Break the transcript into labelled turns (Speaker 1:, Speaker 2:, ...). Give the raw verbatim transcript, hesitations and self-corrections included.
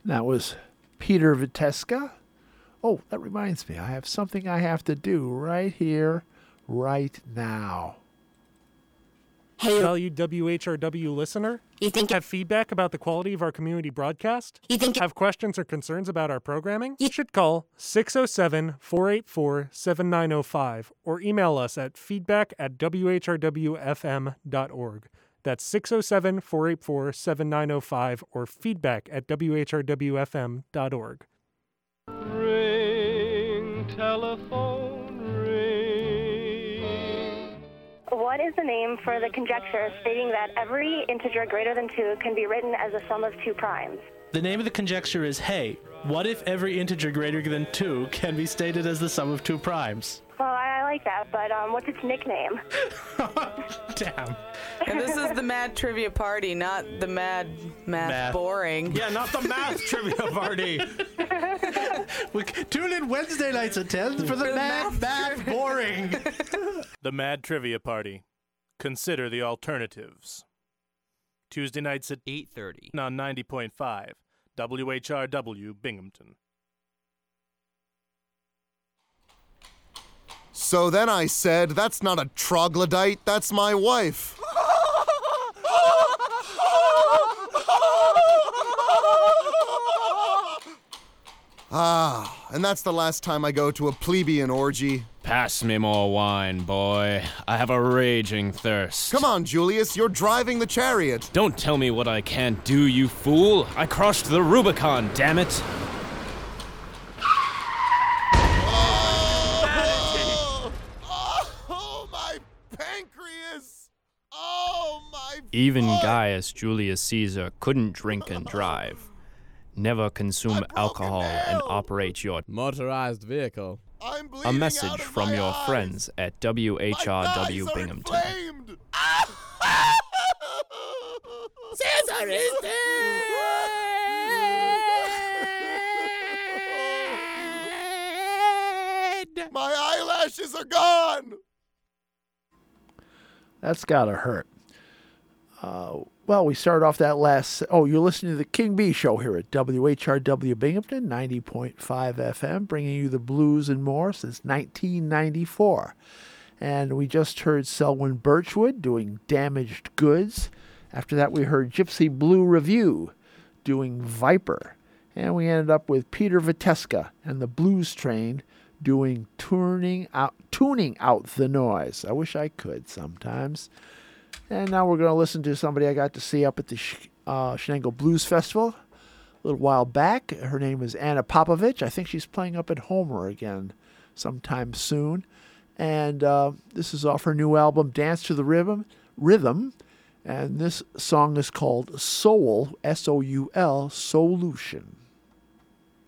Speaker 1: That was Peter Viteska. Oh, that reminds me. I have something I have to do right here, right now.
Speaker 2: Hey, valued W H R W listener,
Speaker 3: You think
Speaker 2: have feedback about the quality of our community broadcast?
Speaker 3: You think
Speaker 2: Have questions or concerns about our programming?
Speaker 3: You-
Speaker 2: You should call six oh seven, four eight four, seven nine oh five or email us at feedback at w h r w f m dot org. That's six oh seven, four eight four, seven nine oh five or feedback at w h r w f m dot org.
Speaker 4: Ring, telephone, ring.
Speaker 5: What is the name for the conjecture stating that every integer greater than two can be written as a sum of two primes?
Speaker 6: The name of the conjecture is, hey, what if every integer greater than two can be stated as the sum of two primes?
Speaker 5: Well, I, I like that, but um, what's its nickname?
Speaker 6: Damn.
Speaker 7: And this is the Mad Trivia Party, not the Mad Math,
Speaker 6: Math.
Speaker 7: Boring.
Speaker 6: Yeah, not the math trivia party. We, tune in Wednesday nights at ten for the,
Speaker 7: the
Speaker 6: Mad
Speaker 7: math
Speaker 6: Math Boring.
Speaker 8: The Mad Trivia Party. Consider the alternatives. Tuesday nights at
Speaker 9: eight thirty
Speaker 8: on ninety point five W H R W Binghamton.
Speaker 10: So then I said, that's not a troglodyte, that's my wife. Ah, and that's the last time I go to a plebeian orgy.
Speaker 9: Pass me more wine, boy. I have a raging thirst.
Speaker 10: Come on, Julius, you're driving the chariot.
Speaker 9: Don't tell me what I can't do, you fool. I crossed the Rubicon, damn it.
Speaker 10: Oh, oh, my pancreas. Oh, my
Speaker 11: Even
Speaker 10: foot.
Speaker 11: Gaius Julius Caesar couldn't drink and drive. Never consume alcohol and operate your
Speaker 12: motorized vehicle.
Speaker 10: I'm
Speaker 11: A message
Speaker 10: out of
Speaker 11: from
Speaker 10: my
Speaker 11: your
Speaker 10: eyes.
Speaker 11: friends at W H R W
Speaker 10: My thighs are
Speaker 11: Binghamton.
Speaker 10: inflamed.
Speaker 3: Caesar is dead!
Speaker 10: My eyelashes are gone.
Speaker 1: That's gotta hurt. Uh, well, we started off that last... Oh, you're listening to the King Bee Show here at W H R W Binghamton, ninety point five F M, bringing you the blues and more since nineteen ninety-four. And we just heard Selwyn Birchwood doing Damaged Goods. After that, we heard Gypsy Blue Review doing Viper. And we ended up with Peter Viteska and the Blues Train doing Tuning Out, tuning out the Noise. I wish I could sometimes. And now we're going to listen to somebody I got to see up at the uh, Shenango Blues Festival a little while back. Her name is Anna Popovich. I think she's playing up at Homer again sometime soon. And uh, this is off her new album, Dance to the Rhythm. Rhythm. And this song is called Soul, S O U L, Solution.